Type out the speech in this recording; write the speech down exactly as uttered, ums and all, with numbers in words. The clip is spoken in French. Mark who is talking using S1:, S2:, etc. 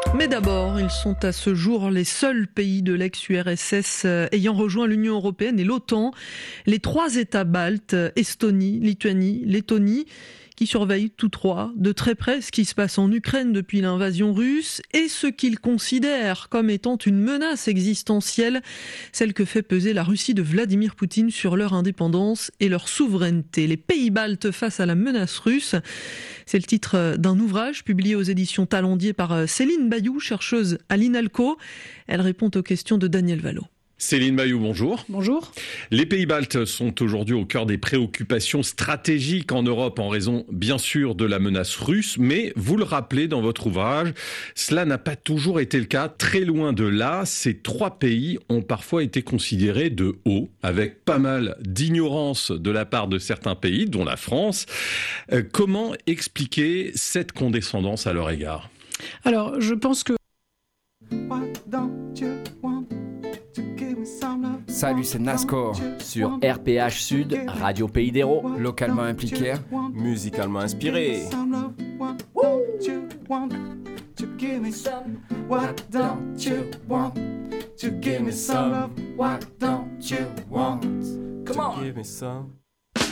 S1: Mais d'abord, ils sont à ce jour les seuls pays de l'ex-U R S S ayant rejoint l'Union européenne et l'OTAN. Les trois États baltes, Estonie, Lituanie, Lettonie, qui surveillent tous trois de très près ce qui se passe en Ukraine depuis l'invasion russe et ce qu'ils considèrent comme étant une menace existentielle, celle que fait peser la Russie de Vladimir Poutine sur leur indépendance et leur souveraineté. Les pays baltes face à la menace russe, c'est le titre d'un ouvrage publié aux éditions Talendier par Céline Bayou, chercheuse à l'INALCO. Elle répond aux questions de Daniel Vallot.
S2: Céline Bayou, bonjour.
S3: Bonjour.
S2: Les pays baltes sont aujourd'hui au cœur des préoccupations stratégiques en Europe en raison, bien sûr, de la menace russe. Mais vous le rappelez dans votre ouvrage, cela n'a pas toujours été le cas. Très loin de là, ces trois pays ont parfois été considérés de haut, avec pas mal d'ignorance de la part de certains pays, dont la France. Euh, comment expliquer cette condescendance à leur égard ?
S3: Alors, je pense que...
S4: Salut, c'est Nascor sur R P H Sud, Radio Pays d'Hérault. Localement impliqué, musicalement inspiré. Come on.